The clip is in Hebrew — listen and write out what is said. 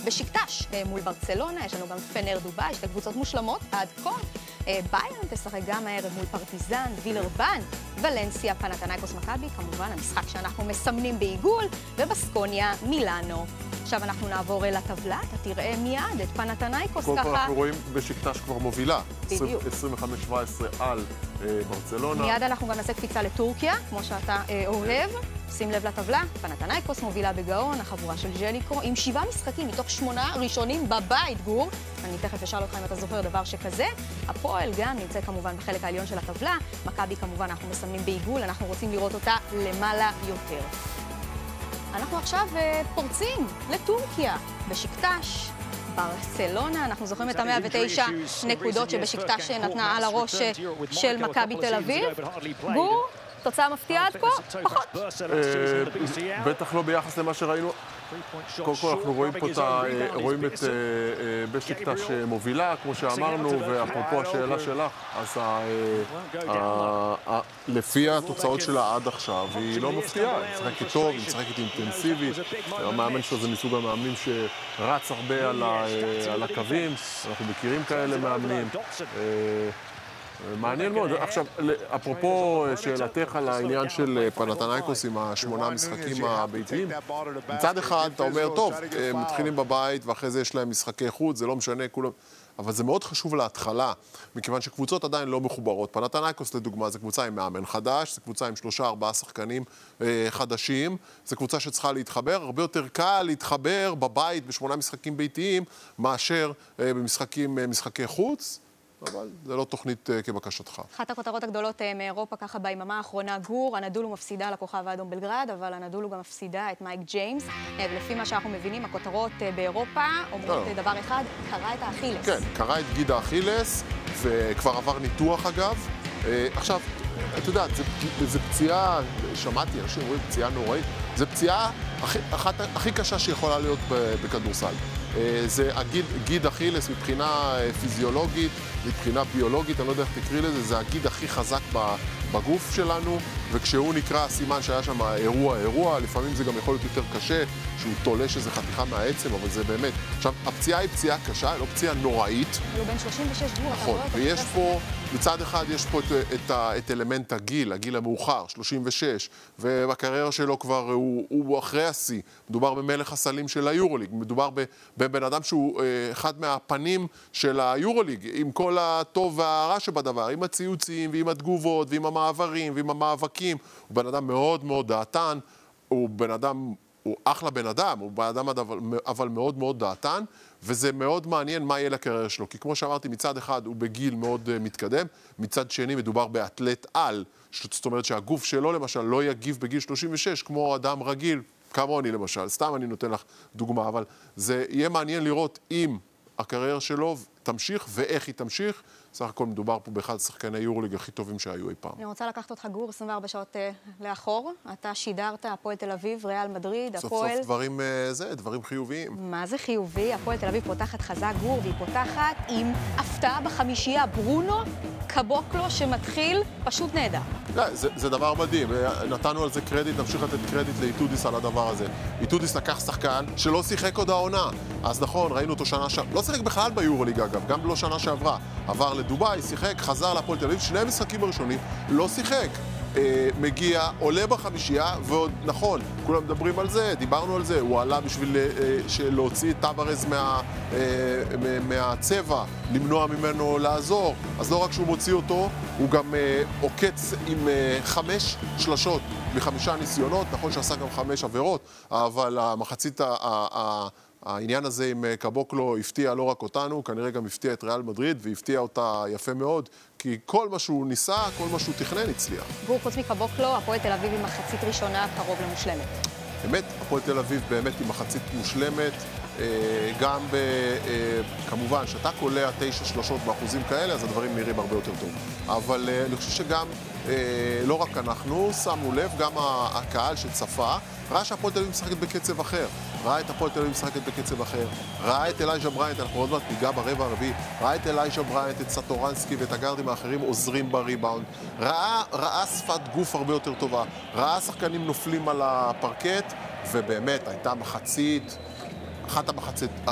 בשקטש מול ברצלונה, יש לנו גם פנר דובאי, שתי קבוצות מושלמות עד כה. ביירן תשחק גם הערב מול פרטיזן, וילרבן, ולנסיה, פנתנייקוס מכבי, כמובן המשחק שאנחנו מסמנים בעיגול, ובסקוניה, מילאנו. עכשיו אנחנו נעבור אל הטבלה, אתה תראה מיד את פנתנייקוס ככה. קודם כל אנחנו רואים בשקטש כבר מובילה, בדיוק. 25-17 על ברצלונה. מיד אנחנו גם נעשה קפיצה לטורקיה, כמו שאתה אוהב. שים לב לטבלה, פנתנייקוס מובילה בגאון, החבורה של ג'ליקו, עם 7 משחקים מתוך 8 ראשונים בבית, גור. אני תכף אשאל אותך אם אתה זוכר דבר שכזה. הפועל גם נמצא כמובן בחלק העליון של הטבלה. מכבי כמובן אנחנו מסמנים בעיגול, אנחנו רוצים לראות אותה למעלה יותר. אנחנו עכשיו פורצים לטורקיה, בשקטש, ברצלונה. אנחנו זוכרים את ה-109 נקודות שבשקטש נתנה על הראש של מכבי תל אביב. גור, תוצאה מפתיעה עד כה? פחות. בטח לא ביחס למה שראינו. קודם כל אנחנו רואים את בשקטש מובילה, כמו שאמרנו, ואפרופו השאלה שלך, אז לפי התוצאות שלה עד עכשיו, היא לא מפתיעה. היא משחקת טוב, היא משחקת אינטנסיבית. המאמן שלו זה מסוג המאמנים שרץ הרבה על הקווים. אנחנו מכירים כאלה מאמנים. מעניין מאוד. עכשיו, אפרופו שאלתך על העניין של פנתנייקוס עם 8 המשחקים הביתיים, מצד אחד אתה אומר, טוב, הם מתחילים בבית ואחרי זה יש להם משחקי חוץ, זה לא משנה, כולם... אבל זה מאוד חשוב להתחלה, מכיוון שקבוצות עדיין לא מחוברות. פנתנייקוס, לדוגמה, זו קבוצה עם מאמן חדש, זו קבוצה עם 3-4 שחקנים חדשים, זו קבוצה שצריכה להתחבר, הרבה יותר קל להתחבר בבית ב8 משחקים ביתיים, מאשר במשחקי חוץ. אבל זה לא תוכנית כבקשתך. אחת הכותרות הגדולות מאירופה ככה ביממה האחרונה, גור, הנדולו מפסידה לכוכב האדום בלגרד, אבל הנדולו גם מפסידה את מייק ג'יימס. ולפי מה שאנחנו מבינים, הכותרות באירופה אומרות דבר אחד, קרע את האכילס. כן, קרע את גיד האכילס, וכבר עבר ניתוח אגב. עכשיו, אתה יודע, זה פציעה, שמעתי, אנשים רואים פציעה נוראית, זה פציעה הכי קשה שיכולה להיות בכדורסל. זה הגיד אכילס מבחינה פיזיולוגית, מבחינה ביולוגית, אני לא יודע איך תקריא לזה, זה הגיד הכי חזק בגוף שלנו, וכשהוא נקרא סימן שהיה שם אירוע, לפעמים זה גם יכול להיות יותר קשה, שהוא תולש איזה חתיכה מהעצם, אבל זה באמת. עכשיו, הפציעה היא פציעה קשה, לא פציעה נוראית. הוא בן 36 גור, נכון, ויש פה, מצד אחד יש פה את אלמנט הגיל המאוחר, 36, ובקריירה שלו כבר הוא אחרי השיא. מדובר במלך הסלים של היורוליג, מדובר בבן אדם שהוא אחד מהפנים של היורוליג, עם כל הטוב והרע שבדבר, עם הציוצים ועם התגובות ועם המעברים ועם המאבקים. הוא בן אדם מאוד מאוד דעתן, הוא אחלה בן אדם, הוא בן אדם אבל מאוד מאוד דעתן, וזה מאוד מעניין מה יהיה לקריירה שלו. כי כמו שאמרתי, מצד אחד הוא בגיל מאוד מתקדם, מצד שני מדובר באתלט על, זאת אומרת שהגוף שלו למשל לא יגיב בגיל 36 כמו אדם רגיל, כמוני למשל, סתם אני נותן לך דוגמה, אבל זה יהיה מעניין לראות אם הקריירה שלו תמשיך ואיך היא תמשיך. סך הכל מדובר פה באחד השחקני היורוליג הכי טובים שהיו אי פעם. אני רוצה לקחת אותך גור 24 שעות לאחור. אתה שידרת הפועל תל אביב, ריאל מדריד, הפועל... סוף דברים חיוביים. מה זה חיובי? הפועל תל אביב פותחת חזק גור, והיא פותחת עם הפתעה בחמישייה. ברונו קבוקלו שמתחיל פשוט נהדר. זה דבר מדהים. נתנו על זה קרדיט, נמשיך לתת קרדיט לאיטודיס על הדבר הזה. איטודיס לקח שחקן שלא שיחק עוד העונה. אז נכון, ראינו אותו שנה שעברה. לא שיחק בכלל ביורוליג אגב, גם לא שנה שעברה. עבר לדובאי, שיחק, חזר לפועל תל אביב, 2 משחקים הראשונים, לא שיחק. מגיע, עולה בחמישייה, ועוד נכון, כולם מדברים על זה, דיברנו על זה, הוא עלה בשביל להוציא את טברס מהצבע, למנוע ממנו לעזור. אז לא רק שהוא מוציא אותו, הוא גם עוקץ עם 5 שלשות מ5 ניסיונות, נכון שעשה גם 5 עבירות, אבל המחצית העניין הזה עם קבוקלו הפתיע לא רק אותנו, כנראה גם הפתיע את ריאל מדריד, והפתיע אותה יפה מאוד, כי כל מה שהוא ניסה, כל מה שהוא תכנן הצליח. גור, חוץ מקבוקלו, הפועל תל אביב עם מחצית ראשונה קרוב למושלמת. באמת, הפועל תל אביב באמת עם מחצית מושלמת, גם כמובן, שאתה קולע 9 שלשות באחוזים כאלה, אז הדברים נראים הרבה יותר טוב. אבל אני חושב שגם, לא רק אנחנו, שמו לב, גם הקהל שצפה, ראה שהפועל תל אביב משחקת בקצב אחר. ראה את הפועל תל אביב משחקת בקצב אחר. ראה את אלייג'ה בריינט, אנחנו עוד מעט ניגע ברבע הרביעי. ראה את אלייג'ה בריינט, את סטורנסקי ואת הגארדים האחרים עוזרים בריבאונד. ראה שפת גוף הרבה יותר טובה. ראה שחקנים נופלים על הפרקט, ובאמת הייתה מחצית, אחת המחצית